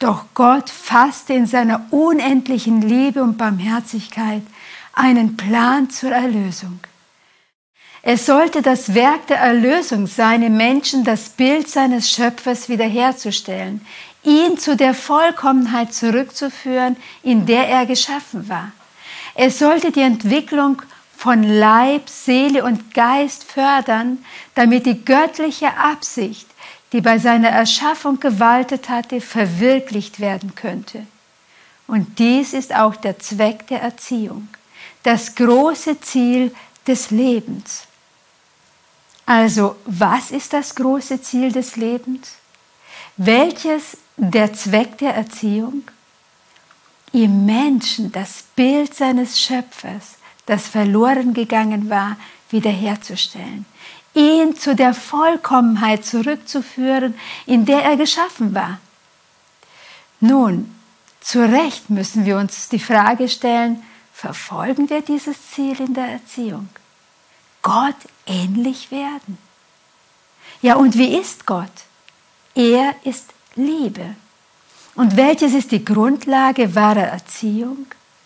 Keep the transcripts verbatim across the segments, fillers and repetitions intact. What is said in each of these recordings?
Doch Gott fasste in seiner unendlichen Liebe und Barmherzigkeit einen Plan zur Erlösung. Es sollte das Werk der Erlösung sein, im Menschen das Bild seines Schöpfers wiederherzustellen, ihn zu der Vollkommenheit zurückzuführen, in der er geschaffen war. Es sollte die Entwicklung von Leib, Seele und Geist fördern, damit die göttliche Absicht, die bei seiner Erschaffung gewaltet hatte, verwirklicht werden könnte. Und dies ist auch der Zweck der Erziehung, das große Ziel des Lebens. Also, was ist das große Ziel des Lebens? Welches der Zweck der Erziehung? Im Menschen das Bild seines Schöpfers, das verloren gegangen war, wiederherzustellen. Ihn zu der Vollkommenheit zurückzuführen, in der er geschaffen war. Nun, zu Recht müssen wir uns die Frage stellen, verfolgen wir dieses Ziel in der Erziehung? Gott ähnlich werden. Ja, und wie ist Gott? Er ist Liebe. Und welches ist die Grundlage wahrer Erziehung?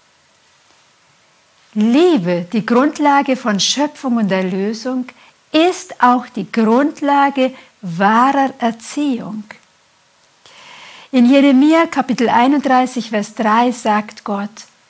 Liebe, die Grundlage von Schöpfung und Erlösung, ist auch die Grundlage wahrer Erziehung. In Jeremia Kapitel einunddreißig, Vers drei sagt Gott: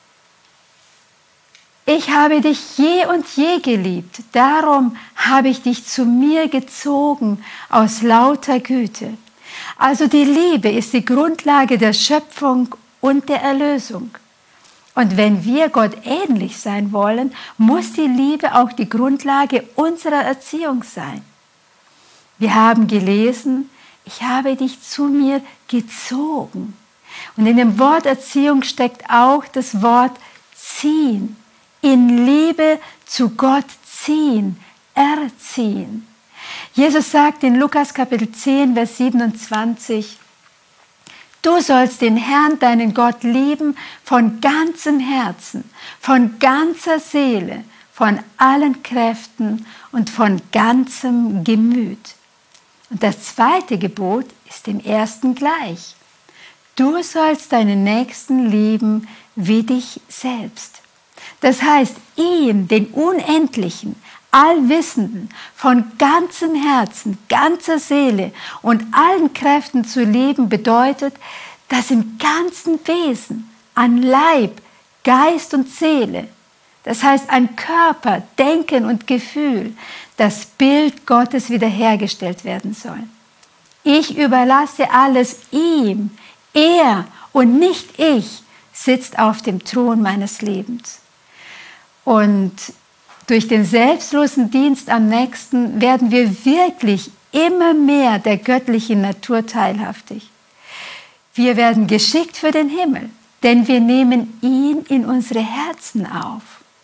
Ich habe dich je und je geliebt, darum habe ich dich zu mir gezogen aus lauter Güte. Also die Liebe ist die Grundlage der Schöpfung und der Erlösung. Und wenn wir Gott ähnlich sein wollen, muss die Liebe auch die Grundlage unserer Erziehung sein. Wir haben gelesen, ich habe dich zu mir gezogen. Und in dem Wort Erziehung steckt auch das Wort ziehen. In Liebe zu Gott ziehen, erziehen. Jesus sagt in Lukas Kapitel zehn, Vers siebenundzwanzig, du sollst den Herrn, deinen Gott, lieben von ganzem Herzen, von ganzer Seele, von allen Kräften und von ganzem Gemüt. Und das zweite Gebot ist dem ersten gleich. Du sollst deinen Nächsten lieben wie dich selbst. Das heißt, ihn, den Unendlichen, Allwissenden, von ganzem Herzen, ganzer Seele und allen Kräften zu lieben, bedeutet, dass im ganzen Wesen, an Leib, Geist und Seele, das heißt an Körper, Denken und Gefühl, das Bild Gottes wiederhergestellt werden soll. Ich überlasse alles ihm, er und nicht ich sitzt auf dem Thron meines Lebens. Und durch den selbstlosen Dienst am Nächsten werden wir wirklich immer mehr der göttlichen Natur teilhaftig. Wir werden geschickt für den Himmel, denn wir nehmen ihn in unsere Herzen auf.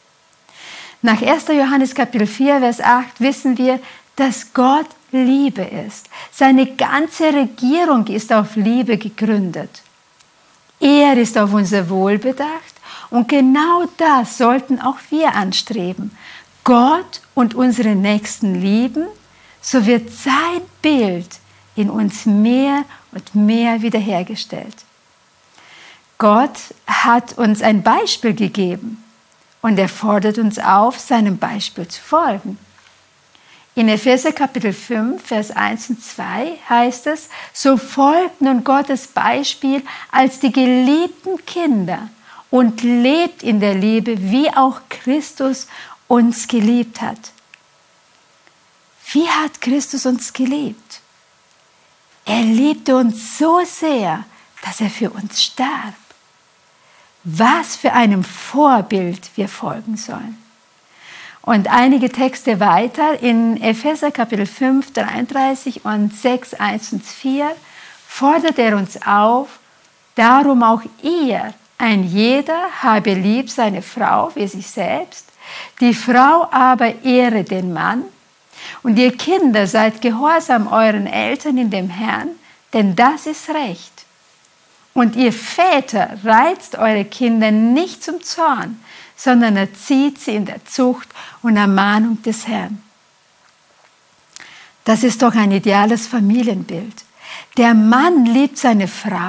Nach erster Johannes Kapitel vier, Vers acht wissen wir, dass Gott Liebe ist. Seine ganze Regierung ist auf Liebe gegründet. Er ist auf unser Wohl bedacht. Und genau das sollten auch wir anstreben. Gott und unsere Nächsten lieben, so wird sein Bild in uns mehr und mehr wiederhergestellt. Gott hat uns ein Beispiel gegeben und er fordert uns auf, seinem Beispiel zu folgen. In Epheser Kapitel fünf, Vers eins und zwei heißt es, so folgt nun Gottes Beispiel als die geliebten Kinder und lebt in der Liebe, wie auch Christus uns geliebt hat. Wie hat Christus uns geliebt? Er liebte uns so sehr, dass er für uns starb. Was für einem Vorbild wir folgen sollen. Und einige Texte weiter in Epheser Kapitel fünf, dreiunddreißig und sechs, eins und vier fordert er uns auf, darum auch ihr, ein jeder habe lieb seine Frau wie sich selbst, die Frau aber ehre den Mann. Und ihr Kinder seid gehorsam euren Eltern in dem Herrn, denn das ist Recht. Und ihr Väter reizt eure Kinder nicht zum Zorn, sondern erzieht sie in der Zucht und Ermahnung des Herrn. Das ist doch ein ideales Familienbild. Der Mann liebt seine Frau